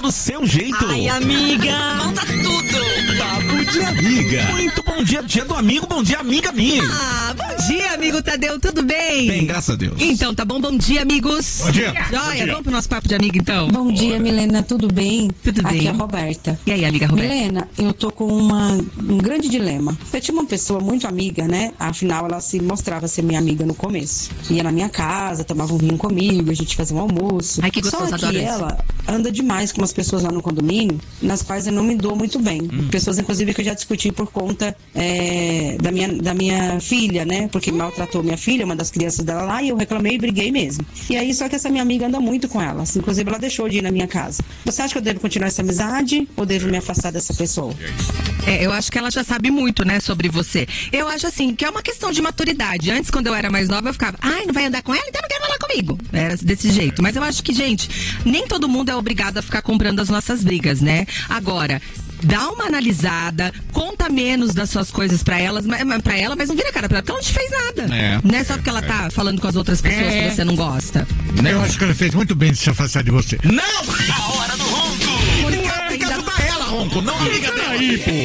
do seu jeito. Ai, amiga, conta tudo. Papo de amiga. Muito bom dia, dia do amigo, bom dia, amiga minha. Ah, bom dia, amigo Tadeu, tudo bem? Bem, graças a Deus. Então, tá bom dia, amigos. Bom dia. Joia, vamos pro nosso papo de amiga, então. Bom dia, Milena, tudo bem? Tudo bem. Aqui é a Roberta. E aí, amiga Roberta? Milena, eu tô com um grande dilema. Eu tinha uma pessoa muito amiga, né? Afinal, ela se mostrava ser minha amiga no começo. Ia na minha casa, tomava um vinho comigo, a gente fazia um almoço. Ai, que gostoso, Só que adoro isso. ela anda demais com umas pessoas lá no condomínio, nas quais eu não me dou muito bem. Pessoas, inclusive, que eu já discuti por conta da minha filha, né? Porque maltratou minha filha, uma das crianças dela lá, e eu reclamei e briguei mesmo. E aí, só que essa minha amiga anda muito com ela. Inclusive, ela deixou de ir na minha casa. Você acha que eu devo continuar essa amizade ou devo me afastar dessa pessoa? Eu acho que ela já sabe muito, né, sobre você. Eu acho assim, que é uma questão de maturidade. Antes, quando eu era mais nova, eu ficava, ai, não vai andar com ela, então não quer falar comigo. Era desse jeito. Mas eu acho que, gente, nem todo mundo é obrigado a ficar comprando as nossas brigas, né? Agora, dá uma analisada, conta menos das suas coisas pra ela, mas não vira a cara pra ela, porque ela não te fez nada. Não é só porque ela tá falando com as outras pessoas que você não gosta. Eu acho que ela fez muito bem de se afastar de você. Não! A hora do ronco! Não é obrigado pra ela, ronco, não é obrigado. Aí, pô.